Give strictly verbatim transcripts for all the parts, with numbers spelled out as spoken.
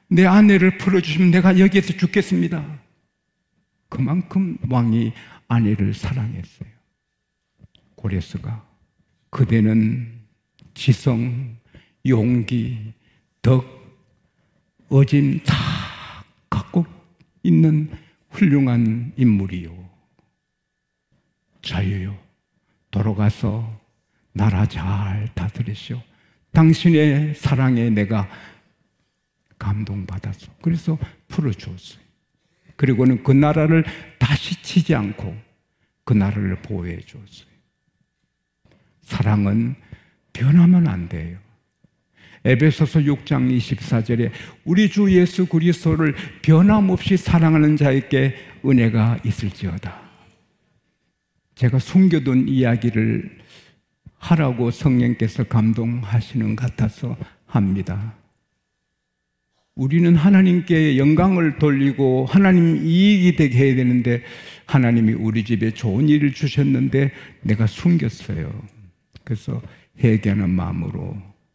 내 아내를 풀어주시면 내가 여기에서 죽겠습니다. 그만큼 왕이 아내를 사랑했어요. 고레스가 그대는 지성, 용기, 덕, 어짐 다 갖고 있는 훌륭한 인물이요. 자유요. 돌아가서 나라 잘 다스리시오. 당신의 사랑에 내가 감동받았어. 그래서 풀어주었어요. 그리고는 그 나라를 다시 치지 않고 그 나라를 보호해 주었어요. 사랑은 변하면 안 돼요. 에베소서 육 장 이십사 절에 우리 주 예수 그리스도를 변함없이 사랑하는 자에게 은혜가 있을지어다. 제가 숨겨둔 이야기를 하라고 성령께서 감동하시는 것 같아서 합니다. 우리는 하나님께 영광을 돌리고 하나님 이익이 되게 해야 되는데 하나님이 우리 집에 좋은 일을 주셨는데 내가 숨겼어요. 그래서 회개하는 마음으로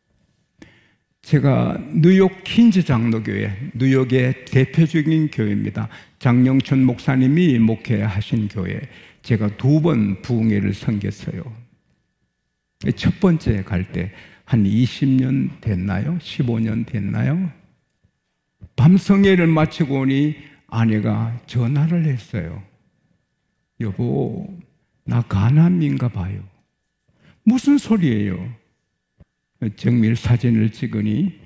제가 뉴욕 퀸즈 장로교회, 뉴욕의 대표적인 교회입니다. 장영춘 목사님이 목회하신 교회, 제가 두 번 부흥회를 섬겼어요. 첫 번째 갈 때 한 이십 년 됐나요? 십오 년 됐나요? 밤성회를 마치고 오니 아내가 전화를 했어요. 여보, 나 간암인가 봐요. 무슨 소리예요? 정밀 사진을 찍으니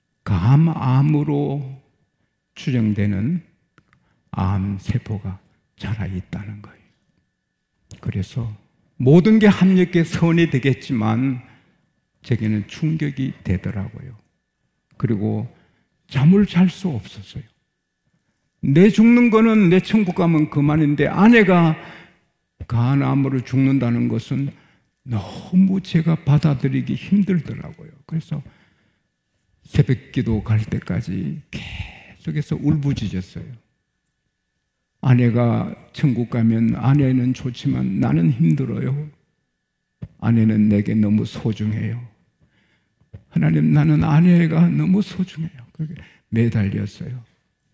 감암으로 추정되는 암세포가 자라 있다는 거예요. 그래서 모든 게 합력해 선이 되겠지만 제게는 충격이 되더라고요. 그리고 잠을 잘 수 없었어요. 내 죽는 거는 내 천국 가면 그만인데 아내가 간암으로 죽는다는 것은 너무 제가 받아들이기 힘들더라고요. 그래서 새벽 기도 갈 때까지 계속해서 울부짖었어요. 아내가 천국 가면 아내는 좋지만 나는 힘들어요. 아내는 내게 너무 소중해요. 하나님, 나는 아내가 너무 소중해요. 그게 매달렸어요.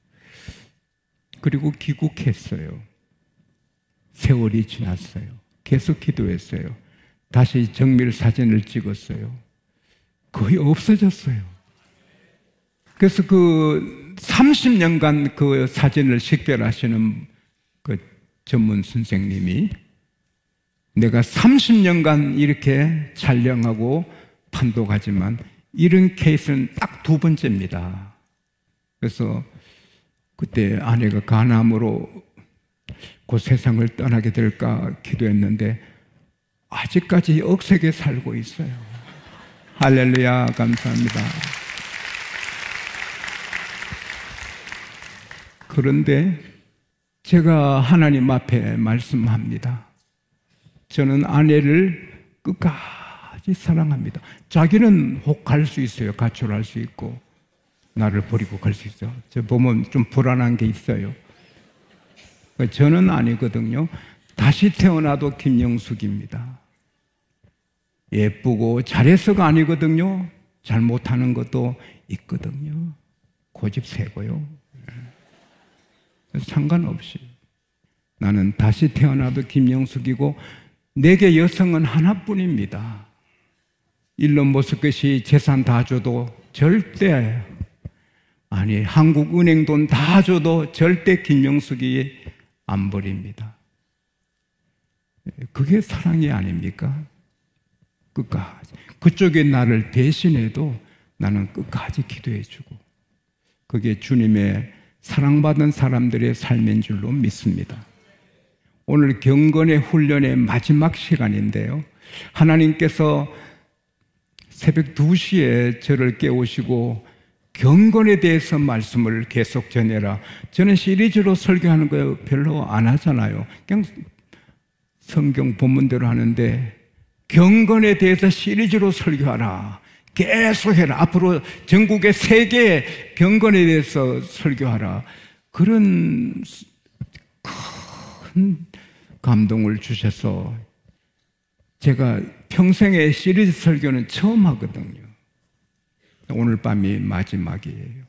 그리고 귀국했어요. 세월이 지났어요. 계속 기도했어요. 다시 정밀 사진을 찍었어요. 거의 없어졌어요. 그래서 그 삼십 년간 그 사진을 식별하시는 그 전문 선생님이 내가 삼십 년간 이렇게 촬영하고 판독하지만 이런 케이스는 딱 두 번째입니다. 그래서 그때 아내가 간암으로 그 세상을 떠나게 될까 기도했는데 아직까지 억세게 살고 있어요. 할렐루야, 감사합니다. 그런데 제가 하나님 앞에 말씀합니다. 저는 아내를 끝까지 사랑합니다. 자기는 혹 갈 수 있어요. 가출할 수 있고 나를 버리고 갈 수 있어요. 저 보면 좀 불안한 게 있어요. 저는 아니거든요. 다시 태어나도 김영숙입니다. 예쁘고 잘해서가 아니거든요. 잘못하는 것도 있거든요. 고집 세고요. 상관없이 나는 다시 태어나도 김영숙이고 내게 여성은 하나뿐입니다. 일론 머스크시 재산 다 줘도 절대, 아니 한국은행 돈 다 줘도 절대 김영숙이 안 버립니다. 그게 사랑이 아닙니까? 끝까지. 그쪽에 나를 배신해도 나는 끝까지 기도해주고, 그게 주님의 사랑받은 사람들의 삶인 줄로 믿습니다. 오늘 경건의 훈련의 마지막 시간인데요, 하나님께서 새벽 두 시에 저를 깨우시고 경건에 대해서 말씀을 계속 전해라. 저는 시리즈로 설교하는 거 별로 안 하잖아요. 그냥 성경 본문대로 하는데 경건에 대해서 시리즈로 설교하라. 계속해라. 앞으로 전국의 세계 경건에 대해서 설교하라. 그런 큰 감동을 주셔서 제가 평생에 시리즈 설교는 처음 하거든요. 오늘 밤이 마지막이에요.